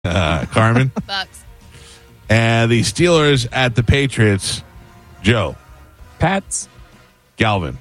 Carmen. Bucks. And the Steelers at the Patriots. Joe. Pats. Galvin.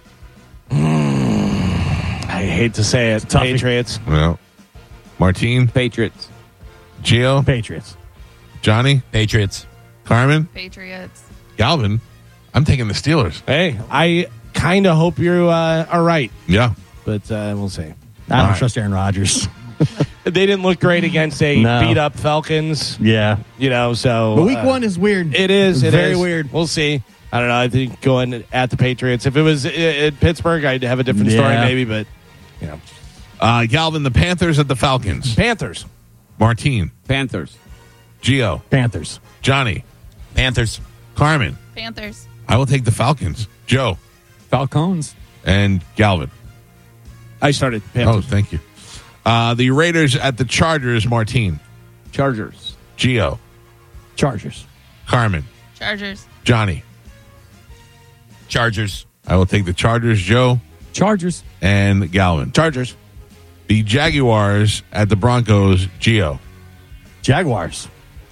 I hate to say it. Patriots. Well, Martine. Patriots. Gio. Patriots. Johnny. Patriots. Carmen. Patriots. Galvin. I'm taking the Steelers. Hey, I kind of hope you are right, Yeah. but we'll see. I don't right. trust Aaron Rodgers. They didn't look great against a No. beat-up Falcons, Yeah. so... But week one is weird. It is. It Very is. weird. We'll see. I don't know. I think going at the Patriots. If it was at Pittsburgh, I'd have a different story Yeah. maybe, but, Galvin, the Panthers at the Falcons. Panthers. Martine. Panthers. Gio. Panthers. Johnny. Panthers. Carmen. Panthers. I will take the Falcons. Joe. Falcons. And Galvin. I started Oh, Panthers. thank you. The Raiders at the Chargers. Martine. Chargers. Gio. Chargers. Carmen. Chargers. Johnny. Chargers. I will take the Chargers. Joe. Chargers. And Galvin. Chargers. The Jaguars at the Broncos. Gio. Jaguars.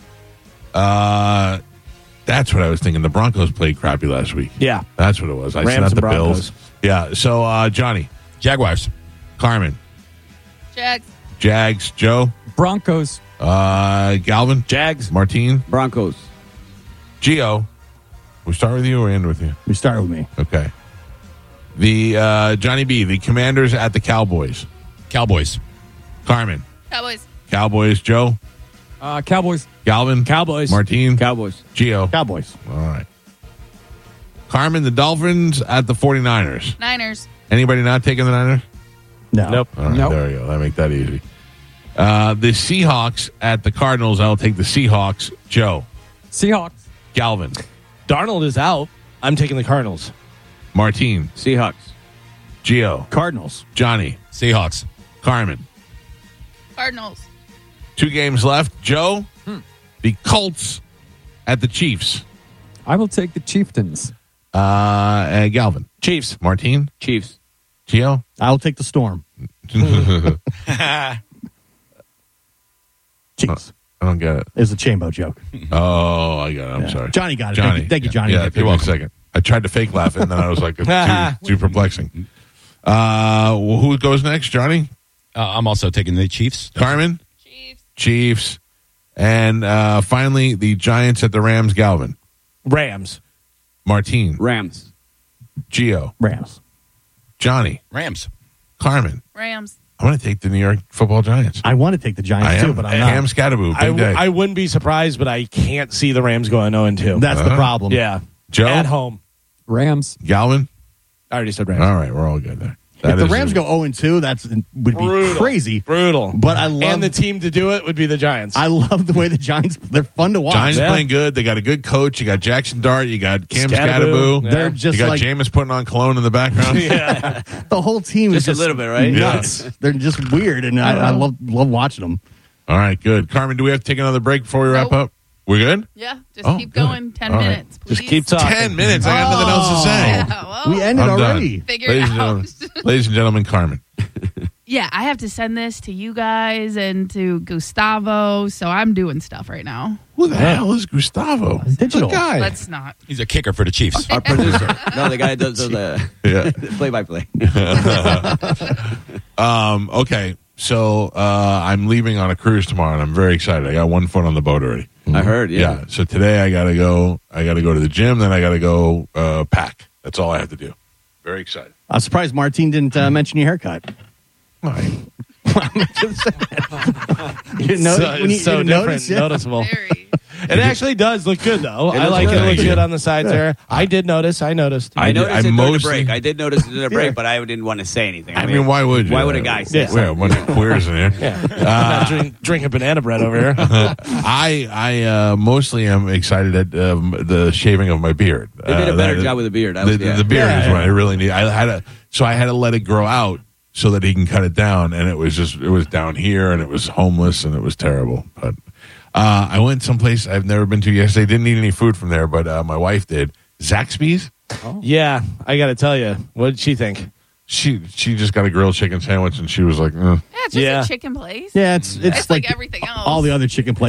That's what I was thinking. The Broncos played crappy last week. Yeah. That's what it was. I Rams said not and the Broncos. Bills. Yeah. So, Johnny. Jaguars. Carmen. Jags. Jags. Joe. Broncos. Galvin. Jags. Martine. Broncos. Gio. We start with you or end with you? We start with me. Okay. The Johnny B. The Commanders at the Cowboys. Cowboys. Carmen. Cowboys. Cowboys. Joe. Cowboys. Galvin. Cowboys. Martine. Cowboys. Gio. Cowboys. All right. Carmen, the Dolphins at the 49ers. Niners. Anybody not taking the Niners? No. Nope. All right, Nope. there we go. That make that easy. The Seahawks at the Cardinals. I'll take the Seahawks. Joe. Seahawks. Galvin. Darnold is out. I'm taking the Cardinals. Martine. Seahawks. Gio. Cardinals. Johnny. Seahawks. Carmen. Cardinals. 2 games left. Joe. The Colts at the Chiefs. I will take the Chieftains. And Galvin. Chiefs. Martine. Chiefs. Gio. I'll take the Storm. Chiefs. I don't get it. It's a Chambo joke. Oh, I got it. I'm Yeah. sorry. Johnny got it. Johnny. Thank you, Johnny. Yeah, You're give me a welcome. second. I tried to fake laugh it, and then I was like, it's too perplexing. Who goes next? Johnny? I'm also taking the Chiefs. Carmen? Chiefs. Chiefs. And finally, the Giants at the Rams. Galvin. Rams. Martine. Rams. Gio. Rams. Johnny. Rams. Carmen. Rams. I'm going to take the New York Football Giants. I want to take the Giants I am. too, but I'm Cam not. Scattaboo. Big day. I wouldn't be surprised, but I can't see the Rams going 0-2. That's the problem. Yeah. Joe? At home. Rams. Galvin? I already said Rams. All right, we're all good there. If the Rams go 0-2, that's would be Brutal. crazy. Brutal. But I love And the team to do it would be the Giants. I love the way the Giants. They're fun to watch. Giants Yeah. playing good. They got a good coach. You got Jackson Dart. You got Cam Scattaboo. Scattaboo. Yeah. They're You just got like Jameis putting on cologne in the background. yeah. the whole team is Just a little bit, right? nuts. They're just weird, and I love watching them. All right, good. Carmen, do we have to take another break before we wrap Nope. up? We're good? Yeah. Just Oh, keep good. going. 10 All right. minutes. Please. Just keep talking. 10 minutes. I got nothing else to say. Yeah, well, We ended I'm already. done. Figure Ladies it and, out. gentlemen, ladies and gentlemen, Carmen. Yeah, I have to send this to you guys and to Gustavo, so I'm doing stuff right now. Who the hell is Gustavo? Digital. Good guy. Let's not. He's a kicker for the Chiefs. Our producer. No, the guy that does the Yeah. play-by-play. Okay, so I'm leaving on a cruise tomorrow, and I'm very excited. I got one foot on the boat already. I heard, yeah. So today I gotta go to the gym, then I gotta go pack. That's all I have to do. Very excited. I'm surprised Martine didn't mention your haircut. All right. You didn't notice, It's so different, notice, yeah. noticeable. Very. It actually does look good, though. I looks like good. it. It looks Thank you. good on the sides there. I did notice. I noticed. I noticed I it during the mostly- break. I did notice it during the break, but I didn't want to say anything. I mean, why would you? Why would a guy say Yeah. We're a bunch of queers in here. I'm not drinking banana bread over here. I mostly am excited at the shaving of my beard. They did a better job with the beard. The beard is what I really need. I had to let it grow out so that he can cut it down, and it was down here, and it was homeless, and it was terrible. But I went someplace I've never been to yesterday. Didn't eat any food from there, but my wife did. Zaxby's. Yeah, I got to tell you. What did she think? she just got a grilled chicken sandwich and she was like, Yeah, it's just Yeah. a chicken place. Yeah, it's It's like everything else. all the other chicken places.